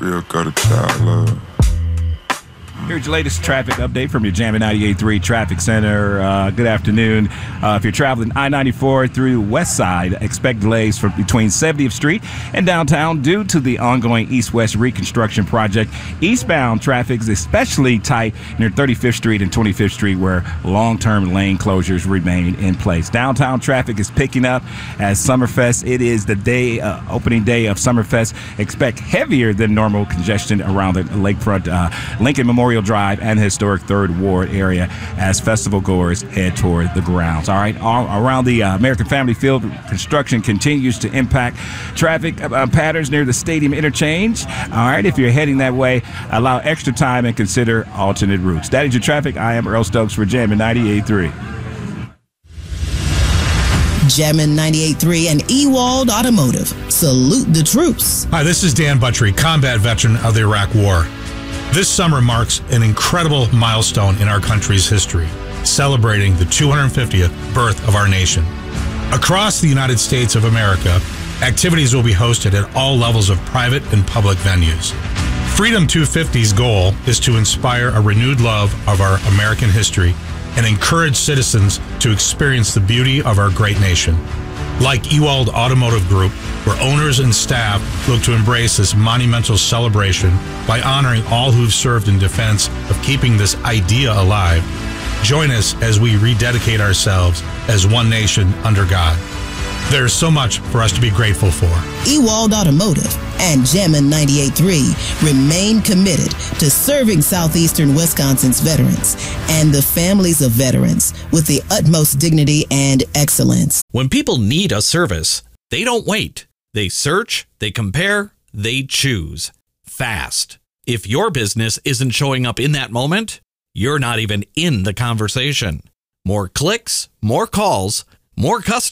still got a child love. Here's your latest traffic update from your Jammin' 98.3 Traffic Center. Good afternoon. If you're traveling I-94 through West Side, expect delays from between 70th Street and downtown due to the ongoing east-west reconstruction project. Eastbound traffic is especially tight near 35th Street and 25th Street, where long-term lane closures remain in place. Downtown traffic is picking up as Summerfest. It is the day, opening day of Summerfest. Expect heavier than normal congestion around the lakefront, Lincoln Memorial Drive and historic Third Ward area as festival goers head toward the grounds. All right, around the American Family Field, construction continues to impact traffic patterns near the stadium interchange. All right, if you're heading that way, allow extra time and consider alternate routes. That is your traffic. I am Earl Stokes for Jammin' 98.3. Jammin' 98.3 and Ewald Automotive. Salute the troops. Hi, this is Dan Buttrey, combat veteran of the Iraq War. This summer marks an incredible milestone in our country's history, celebrating the 250th birth of our nation. Across the United States of America, activities will be hosted at all levels of private and public venues. Freedom 250's goal is to inspire a renewed love of our American history and encourage citizens to experience the beauty of our great nation. Like Ewald Automotive Group, where owners and staff look to embrace this monumental celebration by honoring all who've served in defense of keeping this idea alive, join us as we rededicate ourselves as one nation under God. There's so much for us to be grateful for. Ewald Automotive and Jammin' 98.3 remain committed to serving southeastern Wisconsin's veterans and the families of veterans with the utmost dignity and excellence. When people need a service, they don't wait. They search, they compare, they choose. Fast. If your business isn't showing up in that moment, you're not even in the conversation. More clicks, more calls, more customers.